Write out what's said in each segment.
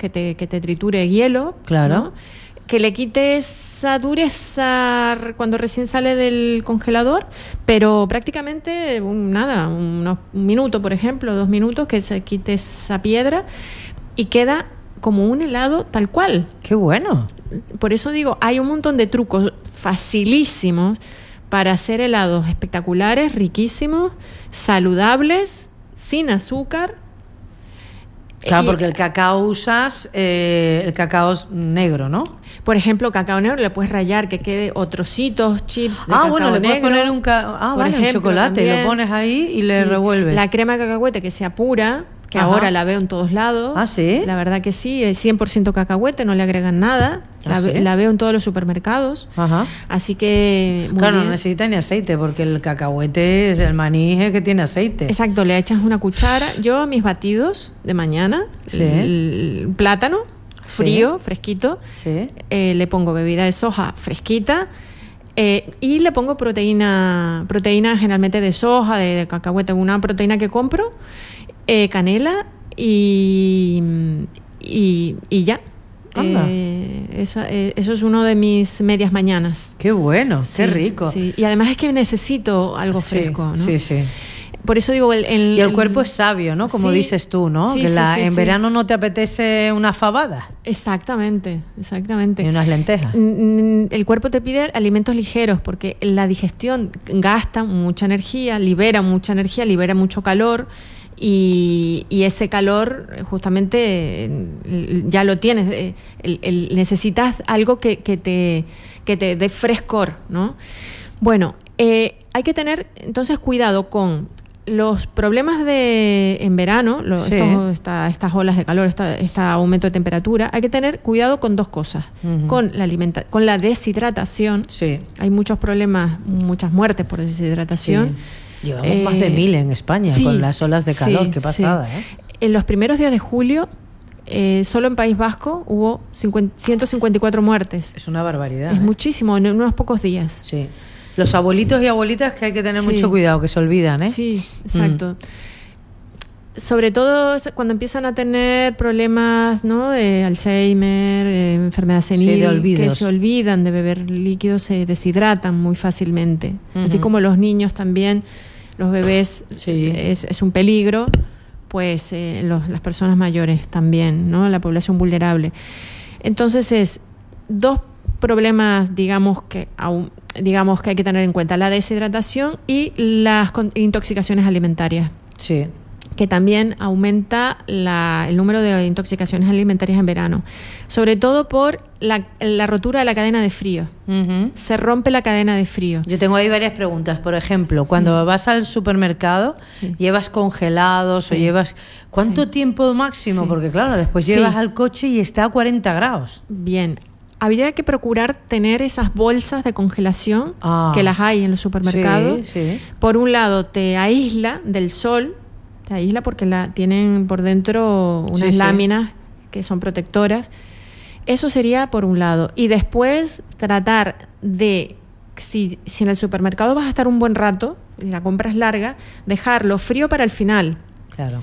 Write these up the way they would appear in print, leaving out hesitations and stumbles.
que te triture hielo. Claro. ¿no? Que le quite esa dureza cuando recién sale del congelador, pero prácticamente un minuto, por ejemplo, 2 minutos, que se quite esa piedra y queda como un helado tal cual. ¡Qué bueno! Por eso digo, hay un montón de trucos facilísimos para hacer helados espectaculares, riquísimos, saludables, sin azúcar. Claro, porque el cacao usas el cacao negro, ¿no? Por ejemplo, cacao negro le puedes rallar que quede o trocitos, chips de cacao bueno, le puedes negro. poner un chocolate, también. lo pones ahí y le revuelves. La crema de cacahuete que sea pura, que Ajá. ahora la veo en todos lados. ¿Ah, sí? La verdad que sí, es 100% cacahuete, no le agregan nada. ¿Sí? La veo en todos los supermercados. Ajá. Así que muy claro, bien. no necesita ni aceite, porque el cacahuete, el maní es que tiene aceite. Exacto, le echas una cuchara. Yo a mis batidos de mañana, Sí. el plátano frío, fresquito, Sí. Le pongo bebida de soja fresquita, y le pongo proteína generalmente de soja, de cacahuete, una proteína que compro, canela y ya. Anda. Eso es uno de mis medias mañanas. Qué bueno, Sí, qué rico. sí. Y además es que necesito algo fresco, ¿no? Sí, sí. Por eso digo... Y el cuerpo es sabio, ¿no? Como sí, dices tú, ¿no? sí, que sí, sí, en sí. verano no te apetece una fabada. Exactamente. Ni unas lentejas. El cuerpo te pide alimentos ligeros porque la digestión gasta mucha energía, libera mucho calor y ese calor justamente ya lo tienes. Necesitas algo que te dé frescor, ¿no? Bueno, hay que tener entonces cuidado con los problemas en verano, Sí. estas olas de calor, este aumento de temperatura. Hay que tener cuidado con 2 cosas. Ujú. Con la deshidratación. Sí. Hay muchos problemas, muchas muertes por deshidratación. Sí. Llevamos más de 1000 en España con las olas de calor. Qué pasada, sí. ¿eh? En los primeros días de julio, solo en País Vasco hubo 154 muertes. Es una barbaridad. Es muchísimo, en unos pocos días. Sí. Los abuelitos y abuelitas que hay que tener mucho cuidado, que se olvidan, ¿eh? Sí, exacto. Sobre todo cuando empiezan a tener problemas, ¿no? De Alzheimer, enfermedad senil, de olvidos. que se olvidan de beber líquidos, se deshidratan muy fácilmente. Así como los niños también, los bebés, es un peligro, pues las personas mayores también, ¿no? La población vulnerable. Entonces es 2 problemas, digamos que hay que tener en cuenta: la deshidratación y las intoxicaciones alimentarias. Sí. Que también aumenta el número de intoxicaciones alimentarias en verano, sobre todo por la rotura de la cadena de frío. Uh-huh. Se rompe la cadena de frío. Yo tengo ahí varias preguntas. Por ejemplo, cuando vas al supermercado, llevas congelados o llevas... ¿Cuánto tiempo máximo? Sí. Porque claro, después llevas al coche y está a 40 grados. Bien. Habría que procurar tener esas bolsas de congelación, que las hay en los supermercados. Sí. Por un lado, te aísla del sol, porque tienen por dentro unas láminas que son protectoras. Eso sería por un lado. Y después tratar de, si en el supermercado vas a estar un buen rato, y la compra es larga, dejarlo frío para el final. Claro.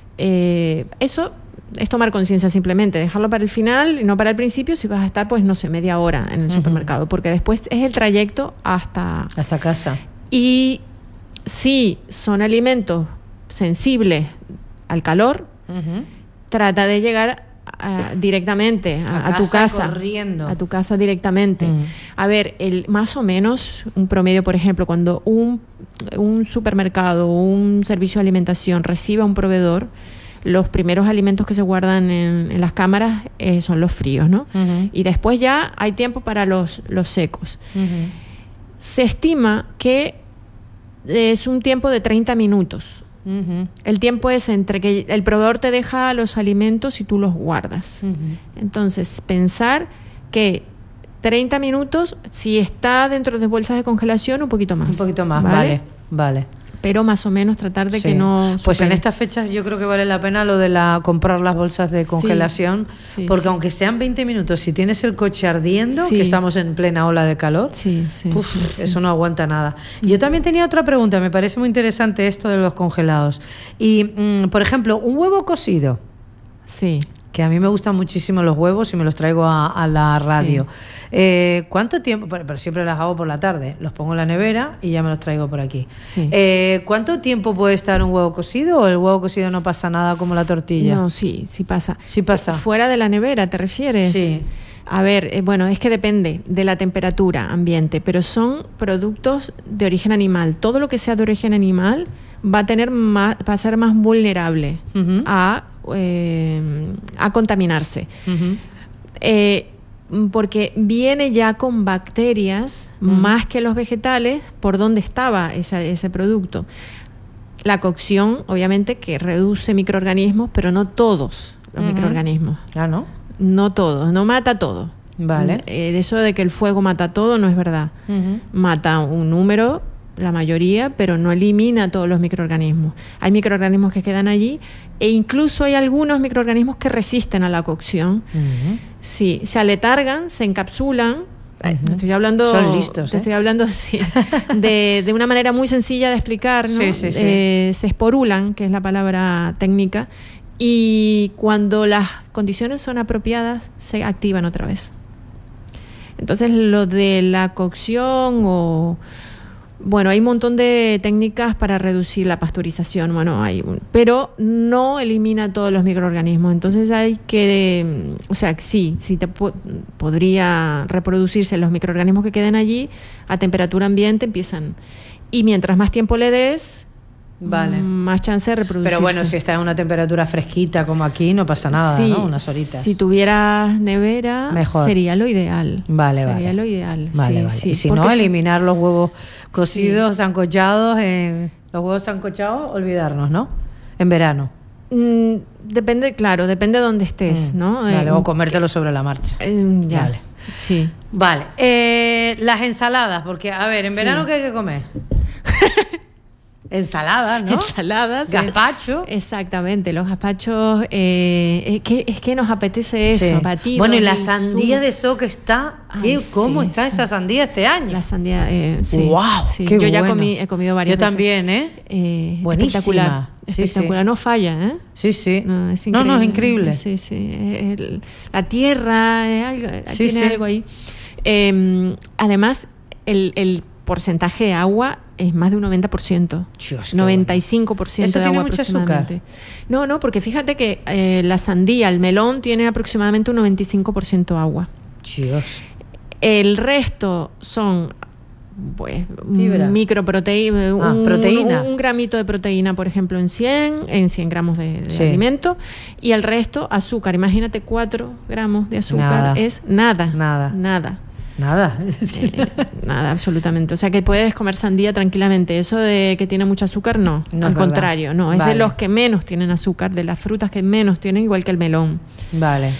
Eso es tomar conciencia simplemente, dejarlo para el final y no para el principio si vas a estar, pues no sé, media hora en el supermercado, porque después es el trayecto hasta casa. Y si son alimentos sensibles al calor, trata de llegar directamente a tu casa, corriendo. A tu casa directamente. A ver, más o menos un promedio, por ejemplo, cuando un supermercado o un servicio de alimentación recibe a un proveedor, los primeros alimentos que se guardan en las cámaras son los fríos, ¿no? Y después ya hay tiempo para los secos. Se estima que es un tiempo de 30 minutos. El tiempo es entre que el proveedor te deja los alimentos y tú los guardas. Entonces, pensar que 30 minutos, si está dentro de bolsas de congelación, un poquito más. Un poquito más, vale. Pero más o menos tratar de que no... Pues en estas fechas yo creo que vale la pena lo de comprar las bolsas de congelación, porque aunque sean 20 minutos, si tienes el coche ardiendo, que estamos en plena ola de calor, eso no aguanta nada. Yo también tenía otra pregunta, me parece muy interesante esto de los congelados. Y, por ejemplo, un huevo cocido. Sí. que a mí me gustan muchísimo los huevos y me los traigo a la radio. Sí. ¿Cuánto tiempo? Pero siempre las hago por la tarde. Los pongo en la nevera y ya me los traigo por aquí. Sí. ¿Cuánto tiempo puede estar un huevo cocido o el huevo cocido no pasa nada como la tortilla? No, sí pasa. Sí pasa. ¿Fuera de la nevera te refieres? Sí. A ver, bueno, es que depende de la temperatura ambiente, pero son productos de origen animal. Todo lo que sea de origen animal va a ser más vulnerable a contaminarse. Porque viene ya con bacterias más que los vegetales por donde estaba ese producto. La cocción, obviamente, que reduce microorganismos, pero no todos los microorganismos. Ah, ¿no? No todos, no mata todo. Vale. Eso de que el fuego mata todo no es verdad. Mata un número, la mayoría, pero no elimina todos los microorganismos. Hay microorganismos que quedan allí e incluso hay algunos microorganismos que resisten a la cocción. Sí, se aletargan, se encapsulan. Estoy hablando, son listos, te estoy hablando sí, de una manera muy sencilla de explicar, ¿no? Sí. Se esporulan, que es la palabra técnica, y cuando las condiciones son apropiadas se activan otra vez. Entonces lo de la cocción hay un montón de técnicas para reducir la pasteurización, pero no elimina todos los microorganismos. Entonces hay que, podría reproducirse los microorganismos que queden allí a temperatura ambiente, empiezan. Y mientras más tiempo le des, más chance de reproducirse. Pero bueno, si está en una temperatura fresquita como aquí, no pasa nada, sí, ¿no? Unas horitas. Si tuvieras nevera, mejor. Sería lo ideal. Sería lo ideal. Vale. Sí. Y si no, eliminar los huevos cocidos, sancochados, los huevos sancochados, olvidarnos, ¿no? En verano. Depende de dónde estés, ¿no? Vale, o comértelo sobre la marcha. Ya. Vale. Sí. Vale. Las ensaladas, porque, a ver, en verano, ¿qué hay que comer? Ensaladas, ¿no? Ensaladas. Gazpacho. Exactamente, los gazpachos. Es que nos apetece eso, batidos. Bueno, y la sandía de So que está. ¿Cómo está esa sandía este año? La sandía, sí. ¡Wow! Sí. Qué Yo ya bueno. he comido varias veces. Yo también, buenísima. Espectacular. Espectacular, no falla, ¿eh? Sí. No, es increíble. No, es increíble. Sí. La tierra, tiene algo ahí. Además, el porcentaje de agua es más de un 90%. Dios, 95% ¿Eso de tiene agua mucho aproximadamente. azúcar? No, porque fíjate que la sandía, el melón, tiene aproximadamente un 95% agua. Dios. El resto son microproteína, proteína. Un gramito de proteína, por ejemplo, en 100 gramos de alimento, y el resto azúcar. Imagínate 4 gramos de azúcar, es nada. Nada, absolutamente. O sea que puedes comer sandía tranquilamente. Eso de que tiene mucho azúcar, no al contrario, no. Es de los que menos tienen azúcar, de las frutas que menos tienen, igual que el melón. Vale.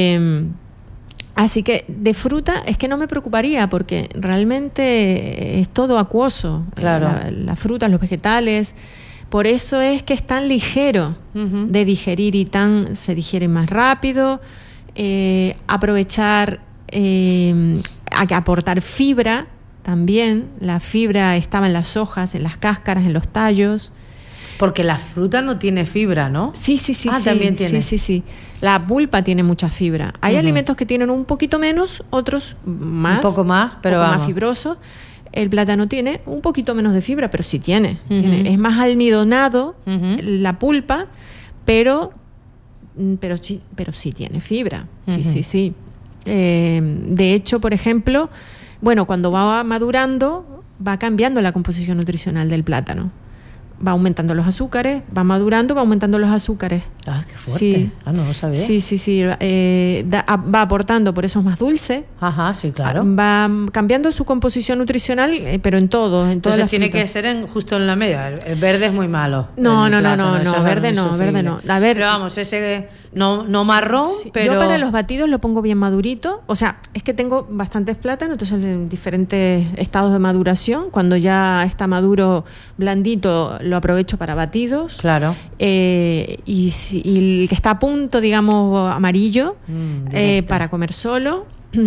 Así que de fruta es que no me preocuparía, porque realmente es todo acuoso. Claro. Las frutas, los vegetales. Por eso es que es tan ligero de digerir y se digiere más rápido. Aprovechar a aportar fibra también. La fibra estaba en las hojas, en las cáscaras, en los tallos. Porque la fruta no tiene fibra, ¿no? Sí. También tiene. Sí. La pulpa tiene mucha fibra. Hay alimentos que tienen un poquito menos, otros más. Un poco más, pero más fibroso. El plátano tiene un poquito menos de fibra, pero sí tiene. Es más almidonado la pulpa, pero sí tiene fibra. Sí. De hecho, por ejemplo, cuando va madurando, va cambiando la composición nutricional del plátano. Va aumentando los azúcares, va madurando, va aumentando los azúcares. Ah, qué fuerte. Sí. No lo sabía. Sí. Va aportando, por eso es más dulce. Ajá, sí, claro. Va cambiando su composición nutricional, pero en todo. Entonces tiene que ser justo en la media. El verde es muy malo. No, verde no. A ver, pero vamos, ese no marrón, sí, pero... Yo para los batidos lo pongo bien madurito. O sea, es que tengo bastantes plátanos, entonces en diferentes estados de maduración. Cuando ya está maduro, blandito, lo aprovecho para batidos. Claro. Y el que está a punto, digamos, amarillo, para comer solo.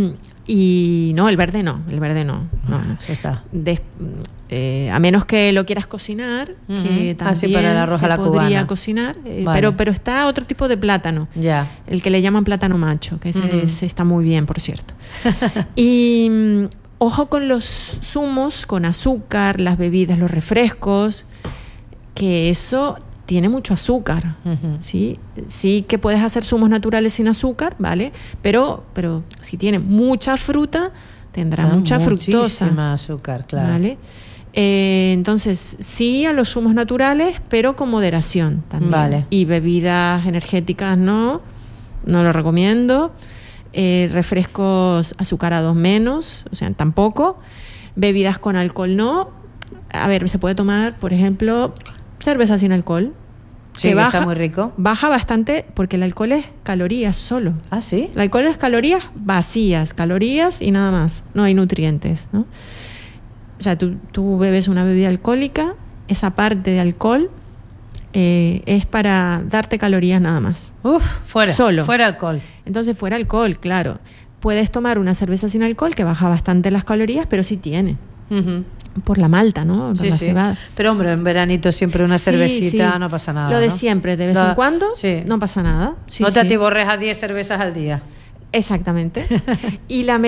Y no, el verde no. Está. A menos que lo quieras cocinar, que también para el arroz se a la podría cubana. cocinar, pero está otro tipo de plátano, el que le llaman plátano macho, que ese está muy bien, por cierto. Y ojo con los zumos con azúcar, las bebidas, los refrescos, que eso tiene mucho azúcar, ¿sí? Sí que puedes hacer zumos naturales sin azúcar, ¿vale? Pero si tiene mucha fruta, tendrá mucha fructosa. Muchísima azúcar, claro. ¿Vale? Entonces, sí a los zumos naturales, pero con moderación también. Vale. Y bebidas energéticas no lo recomiendo. Refrescos azucarados menos, o sea, tampoco. Bebidas con alcohol no. A ver, se puede tomar, por ejemplo, cerveza sin alcohol. Sí, que está muy rico. Baja bastante porque el alcohol es calorías solo. ¿Ah, sí? El alcohol es calorías vacías, calorías y nada más. No hay nutrientes, ¿no? O sea, tú bebes una bebida alcohólica, esa parte de alcohol es para darte calorías nada más. Fuera. Solo. Fuera alcohol. Entonces, fuera alcohol, claro. Puedes tomar una cerveza sin alcohol que baja bastante las calorías, pero sí tiene. Por la malta, ¿no? Por la cebada. Pero hombre, en veranito siempre una cervecita, no pasa nada. Lo de ¿no? siempre, de vez en cuando, no pasa nada. No te atiborres a 10 cervezas al día. Exactamente. Y la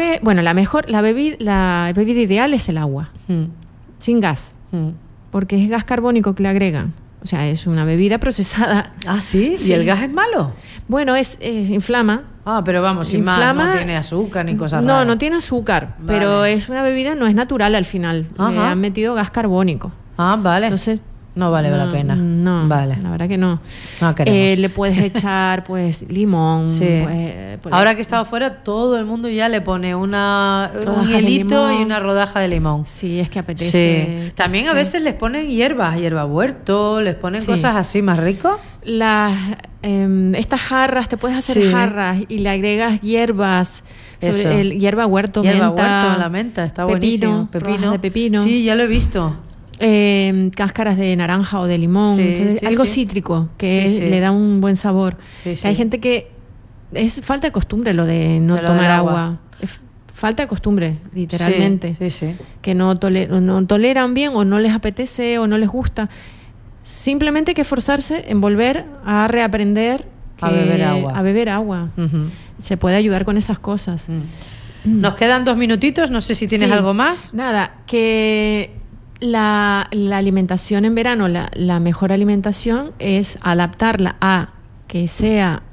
bebida ideal es el agua, sin gas, porque es gas carbónico que le agregan. O sea, es una bebida procesada. ¿Ah, sí? ¿Y el gas es malo? Bueno, inflama. Pero vamos, sin más, no tiene azúcar ni cosas raras. No tiene azúcar, pero es una bebida, no es natural al final. Le han metido gas carbónico. Vale. Entonces, no vale la pena. No, vale. La verdad que no. No queremos. Le puedes echar, pues, limón. Sí. Pues, ahora que he estado fuera, todo el mundo ya le pone un hielito y una rodaja de limón. Sí, es que apetece. Sí. También a veces les ponen hierba huerto, les ponen cosas así más rico. Estas jarras, te puedes hacer jarras y le agregas hierbas. Hierba huerto, menta. La menta, está buenísimo. Pepino. De pepino. Sí, ya lo he visto. Cáscaras de naranja o de limón, algo cítrico que le da un buen sabor. Hay gente que es falta de costumbre lo de no tomar agua. Es falta de costumbre, literalmente. Que no toleran bien o no les apetece o no les gusta. Simplemente hay que esforzarse en volver a reaprender a beber agua. Se puede ayudar con esas cosas. Nos quedan 2 minutitos, no sé si tienes algo más. Nada, que la alimentación en verano, la mejor alimentación es adaptarla a que sea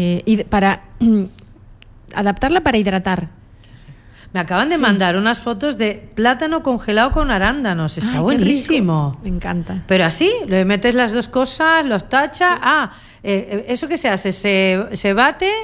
adaptarla para hidratar. Me acaban de mandar unas fotos de plátano congelado con arándanos. Está buenísimo. Me encanta. Pero así, le metes las dos cosas, los tachas. ¿Eso qué se hace? ¿Se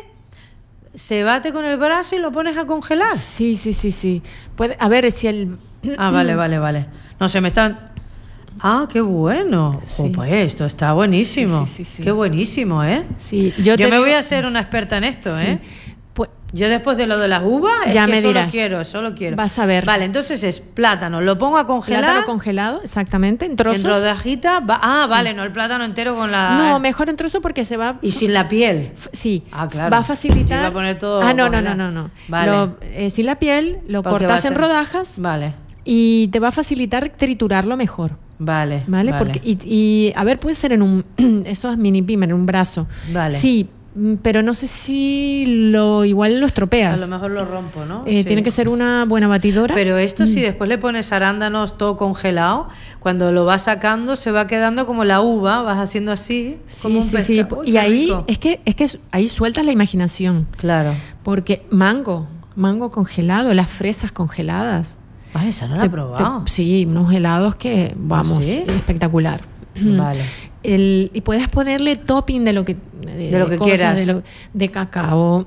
bate con el brazo y lo pones a congelar? Sí. A ver, si el... Vale. No se me están... qué bueno. Sí. Pues esto está buenísimo. Sí. Qué buenísimo, ¿eh? Sí, yo me voy a hacer una experta en esto, ¿eh? Pues, yo después de lo de las uvas, ya es que me dirás. solo quiero. Vas a ver. Vale, entonces es plátano, lo pongo a congelar. Plátano congelado, exactamente, en trozos. En rodajita. Vale, no el plátano entero con la... No, mejor en trozo porque se va... Y sin la piel. Sí. Claro. Va a facilitar... Yo iba a poner todo No. Vale. Sin la piel, lo cortas en rodajas. Vale. Y te va a facilitar triturarlo mejor. Vale. Porque, y a ver, puede ser en eso es mini pimer, en un brazo. Vale. Sí, pero no sé si igual lo estropeas. A lo mejor lo rompo, ¿no? Tiene que ser una buena batidora. Pero esto, si después le pones arándanos todo congelado, cuando lo vas sacando se va quedando como la uva, vas haciendo así, como un pescado. Y ahí es que ahí sueltas la imaginación. Claro. Porque mango congelado, las fresas congeladas. Esa no la he probado. Sí, unos helados que, vamos, espectacular. Vale. Y puedes ponerle topping de lo que quieras. De cacao,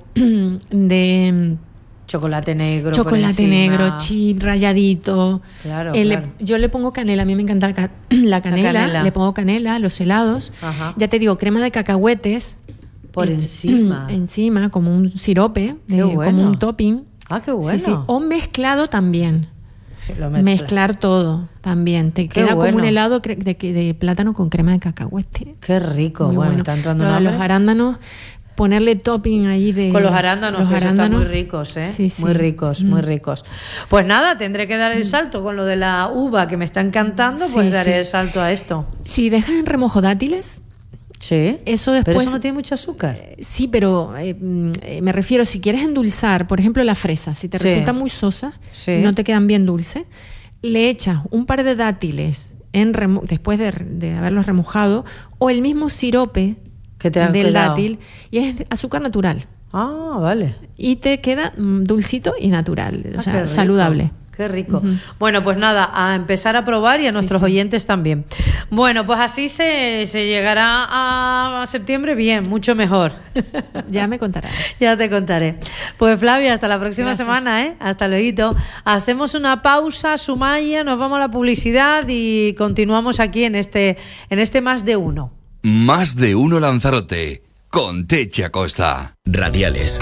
de chocolate negro, chip ralladito. Claro. Yo le pongo canela, a mí me encanta la canela. Le pongo canela a los helados. Ajá. Ya te digo, crema de cacahuetes por encima, como un sirope, como un topping. Qué bueno. Sí. O mezclado también. Mezclar todo también. Te queda como un helado de plátano con crema de cacahuete. Qué rico. Muy bueno. Está entrando una los arándanos, ponerle topping ahí de... Con los arándanos, que están muy ricos, ¿eh? Sí, sí. Muy ricos, muy ricos. Pues nada, tendré que dar el salto con lo de la uva, que me está encantando, pues daré el salto a esto. Si dejas en remojo dátiles... Sí, eso después, pero eso no tiene mucho azúcar. Sí, pero me refiero, si quieres endulzar, por ejemplo, la fresa, si te resulta muy sosa y no te quedan bien dulces, le echas un par de dátiles después de haberlos remojado, o el mismo sirope del dátil, y es azúcar natural. Ah, vale. Y te queda dulcito y natural, o sea, saludable. Qué rico. Bueno, pues nada, a empezar a probar y a nuestros oyentes también. Bueno, pues así se llegará a septiembre bien, mucho mejor. Ya me contarás. Ya te contaré. Pues Flavia, hasta la próxima semana, ¿eh? Hasta luego. Hacemos una pausa, Sumaya, nos vamos a la publicidad y continuamos aquí en este Más de Uno. Más de Uno Lanzarote, con Techi Acosta. Radiales.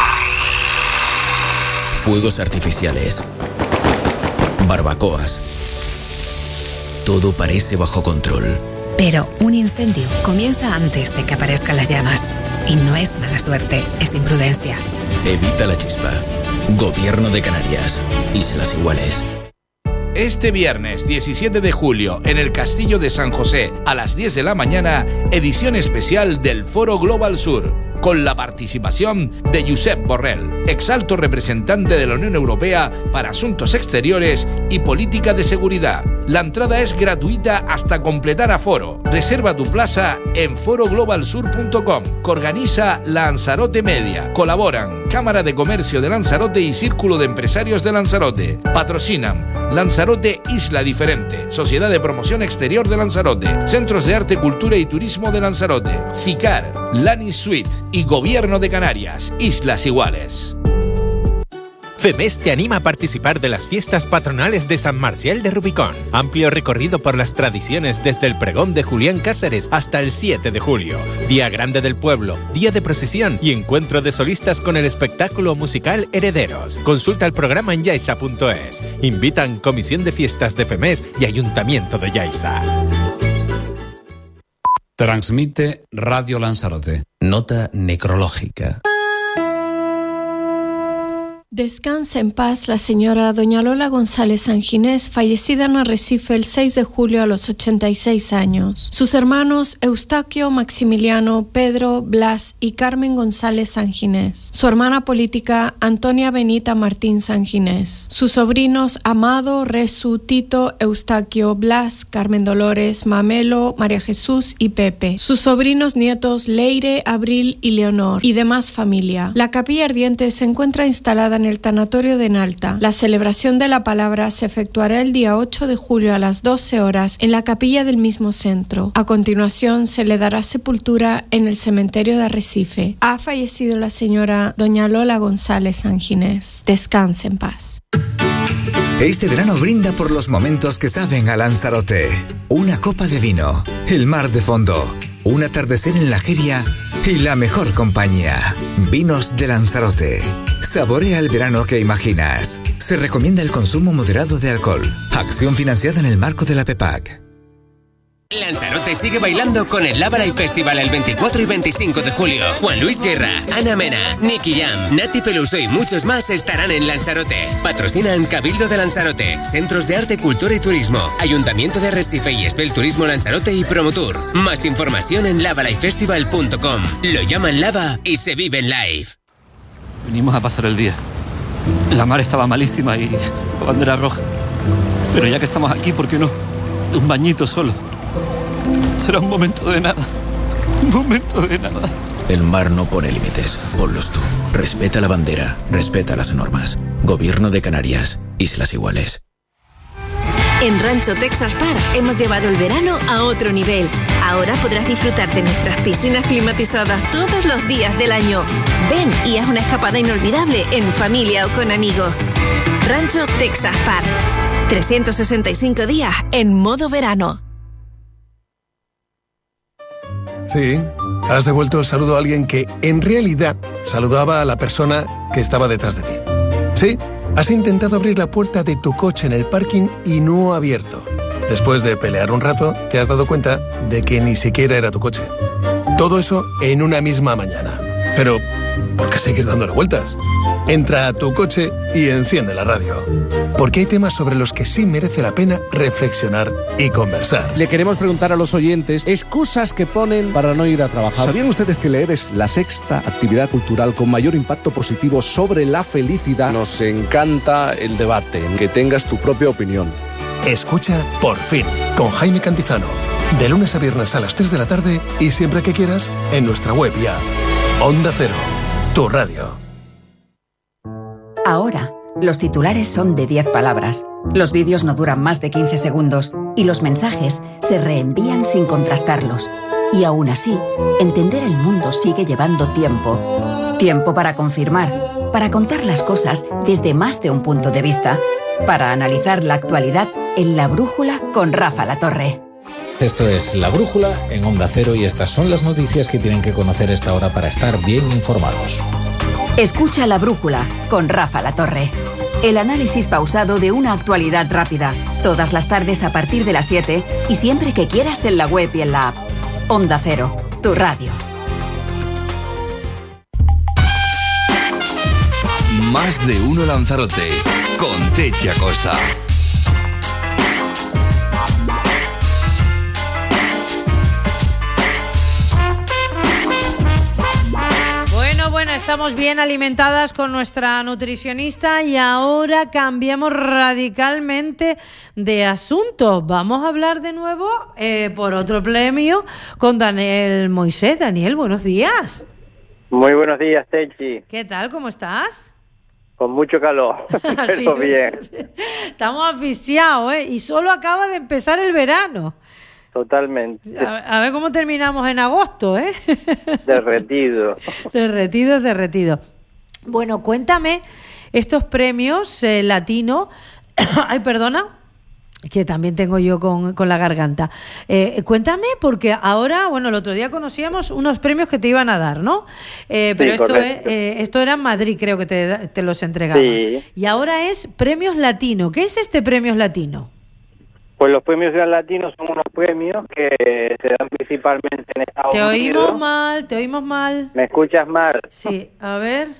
Fuegos artificiales. Barbacoas. Todo parece bajo control. Pero un incendio comienza antes de que aparezcan las llamas. Y no es mala suerte, es imprudencia. Evita la chispa. Gobierno de Canarias. Islas Iguales. Este viernes 17 de julio, en el Castillo de San José, a las 10 de la mañana, edición especial del Foro Global Sur, con la participación de Josep Borrell, exalto representante de la Unión Europea para Asuntos Exteriores y Política de Seguridad. La entrada es gratuita hasta completar aforo. Reserva tu plaza en foroglobalsur.com, que organiza Lanzarote Media. Colaboran Cámara de Comercio de Lanzarote y Círculo de Empresarios de Lanzarote. Patrocinan Lanzarote Isla Diferente, Sociedad de Promoción Exterior de Lanzarote, Centros de Arte, Cultura y Turismo de Lanzarote, SICAR, Lani Suite y Gobierno de Canarias, Islas Iguales. FEMES te anima a participar de las fiestas patronales de San Marcial de Rubicón. Amplio recorrido por las tradiciones desde el pregón de Julián Cáceres hasta el 7 de julio. Día grande del pueblo, día de procesión y encuentro de solistas con el espectáculo musical Herederos. Consulta el programa en yaisa.es. Invitan Comisión de Fiestas de FEMES y Ayuntamiento de Yaiza. Transmite Radio Lanzarote. Nota necrológica. Descanse en paz la señora doña Lola González Sanginés, fallecida en Arrecife el 6 de julio a los 86 años. Sus hermanos Eustaquio, Maximiliano, Pedro, Blas y Carmen González Sanginés. Su hermana política Antonia Benita Martín Sanginés. Sus sobrinos Amado, Resu, Tito, Eustaquio, Blas, Carmen Dolores, Mamelo, María Jesús y Pepe. Sus sobrinos nietos Leire, Abril y Leonor y demás familia. La capilla ardiente se encuentra instalada en el tanatorio de Nalta. La celebración de la palabra se efectuará el día 8 de julio a las 12 horas en la capilla del mismo centro. A continuación se le dará sepultura en el cementerio de Arrecife. Ha fallecido la señora doña Lola González Sanginés. Descanse en paz. Este verano brinda por los momentos que saben a Lanzarote. Una copa de vino, el mar de fondo, un atardecer en la Jeria y la mejor compañía. Vinos de Lanzarote. Saborea el verano que imaginas. Se recomienda el consumo moderado de alcohol. Acción financiada en el marco de la PEPAC. Lanzarote sigue bailando con el Lava Live Festival el 24 y 25 de julio. Juan Luis Guerra, Ana Mena, Nicky Jam, Nati Peluso y muchos más estarán en Lanzarote. Patrocinan Cabildo de Lanzarote, Centros de Arte, Cultura y Turismo, Ayuntamiento de Arrecife y Espel Turismo Lanzarote y Promotur. Más información en lavalifefestival.com. Lo llaman Lava y se vive en live. Venimos a pasar el día. La mar estaba malísima y la bandera roja. Pero ya que estamos aquí, ¿por qué no? Un bañito solo. Será un momento de nada. Un momento de nada. El mar no pone límites. Ponlos tú. Respeta la bandera. Respeta las normas. Gobierno de Canarias. Islas Iguales. En Rancho Texas Park hemos llevado el verano a otro nivel. Ahora podrás disfrutar de nuestras piscinas climatizadas todos los días del año. Ven y haz una escapada inolvidable en familia o con amigos. Rancho Texas Park. 365 días en modo verano. Sí, has devuelto el saludo a alguien que en realidad saludaba a la persona que estaba detrás de ti. Sí, has intentado abrir la puerta de tu coche en el parking y no ha abierto. Después de pelear un rato, te has dado cuenta de que ni siquiera era tu coche. Todo eso en una misma mañana. Pero, ¿por qué seguir dándole vueltas? Entra a tu coche y enciende la radio. Porque hay temas sobre los que sí merece la pena reflexionar y conversar. Le queremos preguntar a los oyentes excusas que ponen para no ir a trabajar. ¿Sabían ustedes que leer es la sexta actividad cultural con mayor impacto positivo sobre la felicidad? Nos encanta el debate, que tengas tu propia opinión. Escucha Por Fin, con Jaime Cantizano. De lunes a viernes a las 3 de la tarde y siempre que quieras en nuestra web y app. Onda Cero, tu radio. Ahora, los titulares son de 10 palabras. Los vídeos no duran más de 15 segundos y los mensajes se reenvían sin contrastarlos. Y aún así, entender el mundo sigue llevando tiempo. Tiempo para confirmar, para contar las cosas desde más de un punto de vista, para analizar la actualidad en La Brújula con Rafa Latorre. Esto es La Brújula en Onda Cero y estas son las noticias que tienen que conocer a esta hora para estar bien informados. Escucha La Brújula con Rafa Latorre. El análisis pausado de una actualidad rápida. Todas las tardes a partir de las 7 y siempre que quieras en la web y en la app. Onda Cero, tu radio. Más de uno Lanzarote con Techi Acosta. Bueno, estamos bien alimentadas con nuestra nutricionista y ahora cambiamos radicalmente de asunto. Vamos a hablar de nuevo por otro premio con Daniel Moisés. Daniel, buenos días. Muy buenos días, Techi. ¿Qué tal? ¿Cómo estás? Con mucho calor, pero Sí, bien. Estamos asfixiados, ¿eh? Y solo acaba de empezar el verano. Totalmente. A ver cómo terminamos en agosto, ¿eh? Derretido. Derretido. Bueno, cuéntame estos premios latino. Ay, perdona, que también tengo yo con la garganta. Cuéntame, porque ahora, bueno, el otro día conocíamos unos premios que te iban a dar, ¿no? Pero sí, esto era en Madrid, creo que te los entregaban. Sí. Y ahora es Premios Latino. ¿Qué es este Premios Latino? Pues los premios latinos son unos premios que se dan principalmente en Estados Unidos. Te oímos mal. ¿Me escuchas mal? Sí, a ver.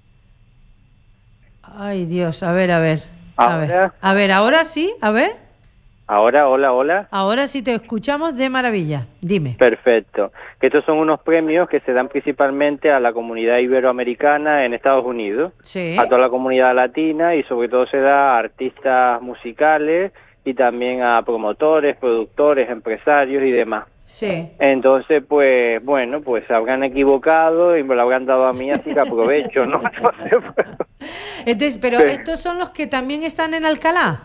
Ay, Dios, a ver. A ver, ahora sí, a ver. Ahora, hola. Ahora sí te escuchamos de maravilla. Dime. Perfecto. Que estos son unos premios que se dan principalmente a la comunidad iberoamericana en Estados Unidos. Sí. A toda la comunidad latina y sobre todo se da a artistas musicales y también a promotores, productores, empresarios y demás. Sí. Entonces, pues, bueno, pues se habrán equivocado y me lo habrán dado a mí, así que aprovecho, ¿no? Entonces, pero ¿estos son los que también están en Alcalá?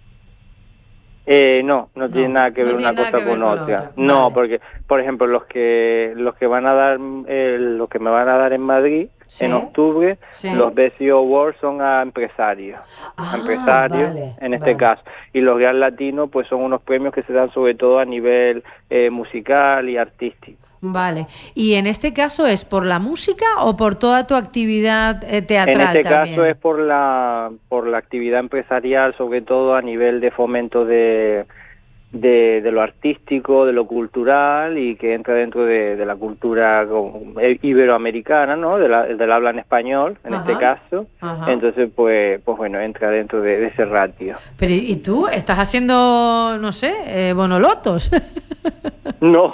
No tiene nada que ver una cosa con otra. No, vale. Porque, por ejemplo, los que van a dar, los que me van a dar en Madrid, en octubre, los BC Awards son a empresarios. Vale, en este caso. Y los Gran Latino, pues son unos premios que se dan sobre todo a nivel musical y artístico. Vale. ¿Y en este caso es por la música o por toda tu actividad teatral? En este también? caso es por la actividad empresarial, sobre todo a nivel de fomento de lo artístico, de lo cultural y que entra dentro de la cultura iberoamericana, ¿no? Del habla en español, en este caso. Ajá. Entonces, pues bueno, entra dentro de ese ratio. Pero ¿y tú estás haciendo, no sé, bonolotos? No.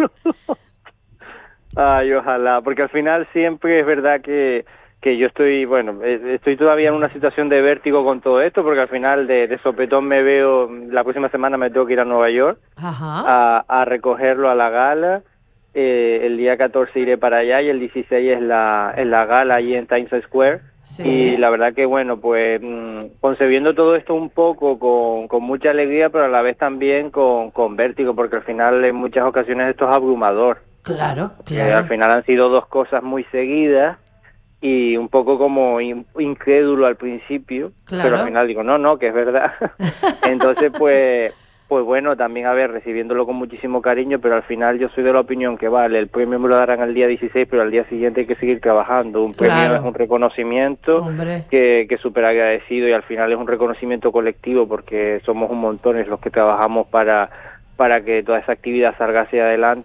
Ay, ojalá, porque al final siempre es verdad que yo estoy todavía en una situación de vértigo con todo esto, porque al final de sopetón me veo, la próxima semana me tengo que ir a Nueva York a recogerlo a la gala, el día 14 iré para allá y el 16 es la gala allí en Times Square. Sí. Y la verdad que bueno, pues concebiendo todo esto un poco con mucha alegría, pero a la vez también con vértigo, porque al final en muchas ocasiones esto es abrumador. Claro. Al final han sido dos cosas muy seguidas y un poco como incrédulo al principio, pero al final digo, no, que es verdad. Entonces, pues bueno, también recibiéndolo con muchísimo cariño, pero al final yo soy de la opinión que vale, el premio me lo darán el día 16, pero al día siguiente hay que seguir trabajando. Un premio es un reconocimiento que súper agradecido y al final es un reconocimiento colectivo porque somos un montón los que trabajamos para que toda esa actividad salga hacia adelante.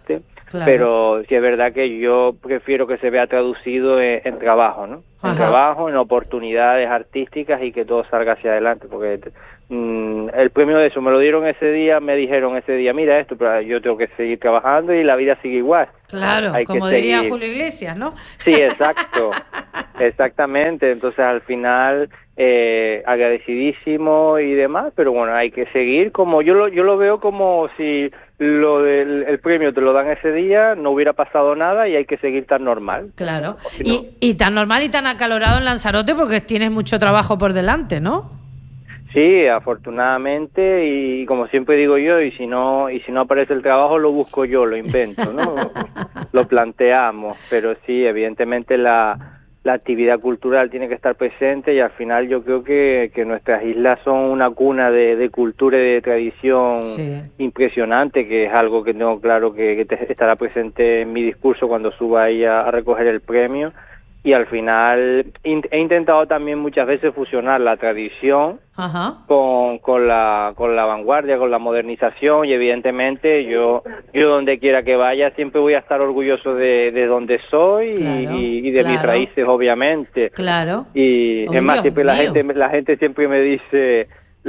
Claro. Pero sí es verdad que yo prefiero que se vea traducido en trabajo, ¿no? En trabajo, en oportunidades artísticas y que todo salga hacia adelante, porque el premio de eso me lo dieron ese día, me dijeron ese día, mira esto, pero yo tengo que seguir trabajando y la vida sigue igual. Claro, como diría Julio Iglesias, ¿no? Sí, exacto, exactamente. Entonces al final agradecidísimo y demás, pero bueno, hay que seguir. Como yo lo veo como si lo del el premio te lo dan ese día, no hubiera pasado nada y hay que seguir tan normal. Claro, si no... y tan normal y tan acalorado en Lanzarote porque tienes mucho trabajo por delante, ¿no? Sí, afortunadamente, y como siempre digo yo, y si no aparece el trabajo lo busco yo, lo invento, ¿no? Lo planteamos, pero sí, evidentemente la actividad cultural tiene que estar presente y al final yo creo que nuestras islas son una cuna de cultura y de tradición impresionante, que es algo que tengo claro que estará presente en mi discurso cuando suba ahí a recoger el premio. Y al final he intentado también muchas veces fusionar la tradición con la vanguardia, con la modernización, y evidentemente yo donde quiera que vaya siempre voy a estar orgulloso de donde soy y de mis raíces, obviamente. Claro. Y es más, siempre la gente siempre me dice,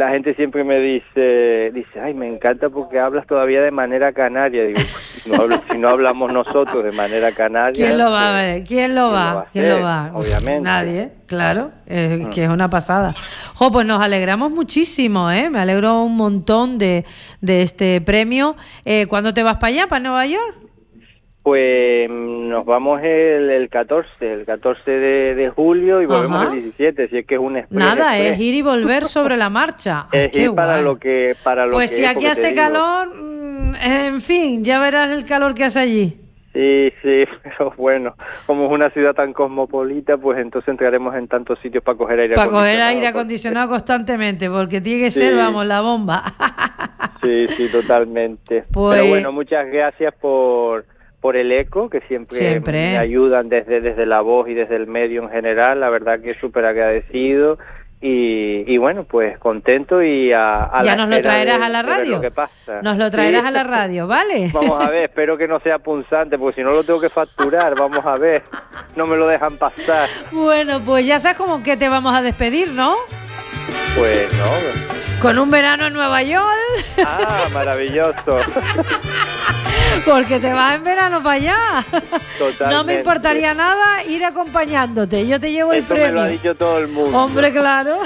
ay, me encanta porque hablas todavía de manera canaria. Digo, si no hablamos nosotros de manera canaria... ¿Quién lo va a ver? ¿Quién lo va? Obviamente. Nadie, claro, que es una pasada. Pues nos alegramos muchísimo, me alegro un montón de este premio. ¿Cuándo te vas para allá, para Nueva York? Pues nos vamos el 14 de julio y volvemos el 17, si es que es un express. Nada, es ir y volver sobre la marcha. Es ir para lo que pues si aquí hace calor, en fin, ya verás el calor que hace allí. Sí, pero bueno, como es una ciudad tan cosmopolita, pues entonces entraremos en tantos sitios para coger aire acondicionado. Para coger aire acondicionado constantemente, porque tiene que ser, vamos, la bomba. Sí, totalmente. Pues... Pero bueno, muchas gracias por el eco, que siempre me ayudan desde la voz y desde el medio en general. La verdad que súper agradecido y bueno, pues contento y a ya nos lo traerás a la radio. Nos lo traerás a la radio, ¿vale? Vamos a ver, espero que no sea punzante, porque si no lo tengo que facturar. Vamos a ver, no me lo dejan pasar. Bueno, pues ya sabes cómo que te vamos a despedir, ¿no? Pues no. Con un verano en Nueva York. Ah, maravilloso. Porque te vas en verano para allá. Totalmente. No me importaría nada ir acompañándote. Yo te llevo el premio. Me lo ha dicho todo el mundo. Hombre, claro.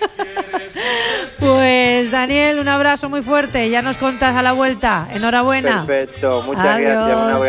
Pues Daniel, un abrazo muy fuerte. Ya nos contas a la vuelta. Enhorabuena. Perfecto. Muchas gracias.